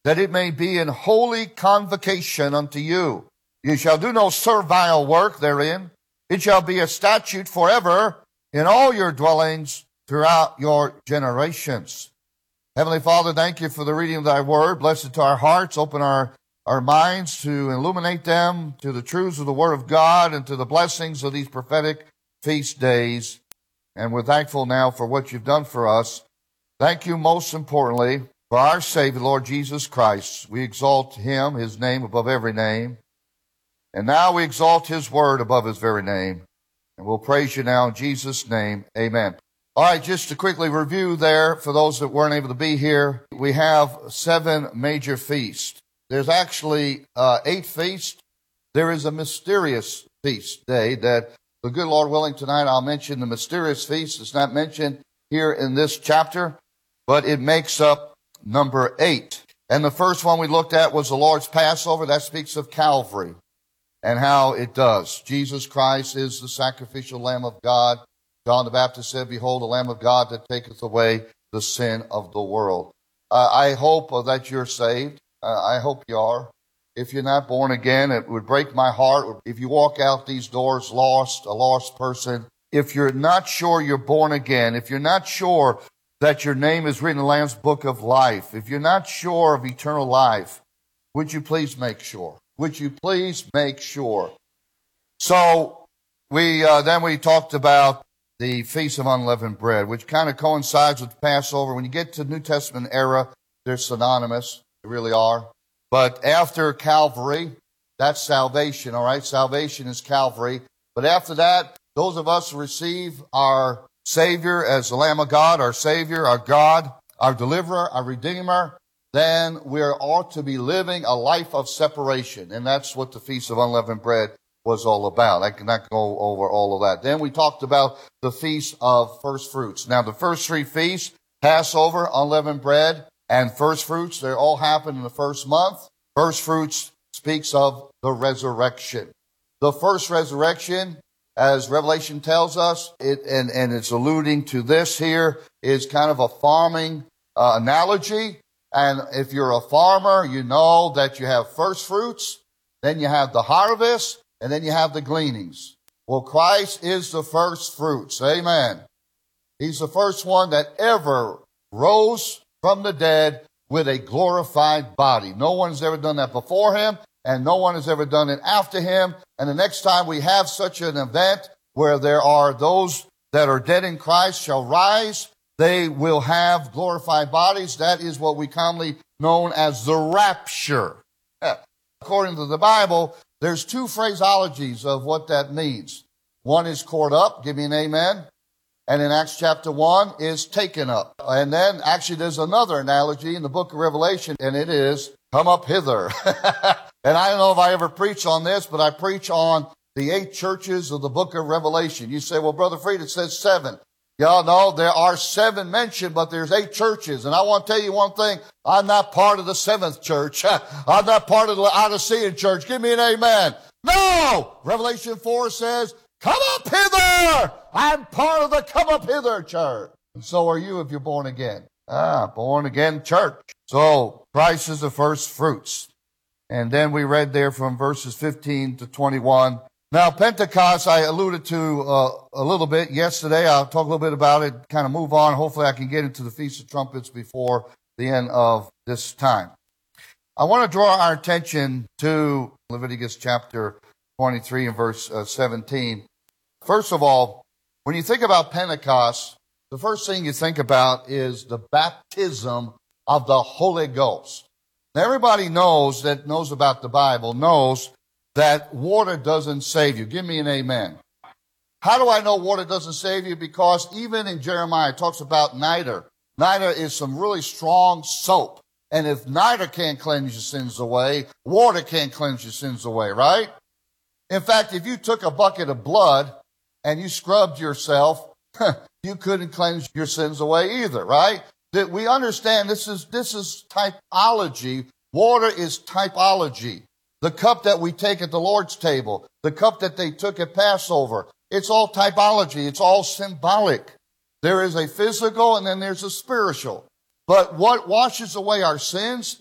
that it may be in holy convocation unto you. You shall do no servile work therein. It shall be a statute forever in all your dwellings throughout your generations. Heavenly Father, thank you for the reading of thy word. Bless it to our hearts. Open our minds to illuminate them to the truths of the word of God and to the blessings of these prophetic feast days. And we're thankful now for what you've done for us. Thank you most importantly for our Savior, Lord Jesus Christ. We exalt him, his name above every name. And now we exalt his word above his very name. And we'll praise you now in Jesus' name. Amen. All right, just to quickly review there, for those that weren't able to be here, we have 7 major feasts. There's actually 8 feasts. There is a mysterious feast day that, the good Lord willing, tonight I'll mention the mysterious feast. It's not mentioned here in this chapter, but it makes up number 8. And the first one we looked at was the Lord's Passover. That speaks of Calvary and how it does. Jesus Christ is the sacrificial Lamb of God. John the Baptist said, "Behold, the Lamb of God that taketh away the sin of the world." I hope that you're saved. I hope you are. If you're not born again, it would break my heart if you walk out these doors lost, a lost person. If you're not sure you're born again, if you're not sure that your name is written in the Lamb's Book of Life, if you're not sure of eternal life, would you please make sure? Would you please make sure? So then we talked about the Feast of Unleavened Bread, which kind of coincides with Passover. When you get to the New Testament era, they're synonymous. They really are. But after Calvary, that's salvation, all right? Salvation is Calvary. But after that, those of us who receive our Savior as the Lamb of God, our Savior, our God, our Deliverer, our Redeemer, then we ought to be living a life of separation. And that's what the Feast of Unleavened Bread was all about. I cannot go over all of that. Then we talked about the Feast of First Fruits. Now, the first 3 feasts, Passover, Unleavened Bread, and First Fruits, they all happen in the first month. First Fruits speaks of the resurrection. The first resurrection, as Revelation tells us, and it's alluding to this here, is kind of a farming analogy. And if you're a farmer, you know that you have first fruits, then you have the harvest, and then you have the gleanings. Well, Christ is the first fruits. Amen. He's the first one that ever rose from the dead with a glorified body. No one's ever done that before him, and no one has ever done it after him. And the next time we have such an event where there are those that are dead in Christ shall rise, they will have glorified bodies. That is what we commonly known as the rapture. According to the Bible, there's 2 phraseologies of what that means. One is caught up, give me an amen. And in Acts chapter 1 is taken up. And then actually there's another analogy in the book of Revelation, and it is come up hither. And I don't know if I ever preach on this, but I preach on the 8 churches of the book of Revelation. You say, well, Brother Fried, it says 7. Y'all know there are 7 mentioned, but there's 8 churches. And I want to tell you one thing. I'm not part of the 7th church. I'm not part of the Laodicean church. Give me an amen. No! Revelation 4 says, come up hither! I'm part of the come up hither church. And so are you if you're born again. Born again church. So Christ is the first fruits. And then we read there from verses 15 to 21. Now, Pentecost, I alluded to a little bit yesterday. I'll talk a little bit about it, kind of move on. Hopefully I can get into the Feast of Trumpets before the end of this time. I want to draw our attention to Leviticus chapter 23 and verse 17. First of all, when you think about Pentecost, the first thing you think about is the baptism of the Holy Ghost. Now, everybody knows about the Bible, knows that water doesn't save you. Give me an amen. How do I know water doesn't save you? Because even in Jeremiah, it talks about niter. Niter is some really strong soap. And if niter can't cleanse your sins away, water can't cleanse your sins away, right? In fact, if you took a bucket of blood and you scrubbed yourself, you couldn't cleanse your sins away either, right? That we understand this is typology. Water is typology. The cup that we take at the Lord's table, the cup that they took at Passover, it's all typology. It's all symbolic. There is a physical and then there's a spiritual. But what washes away our sins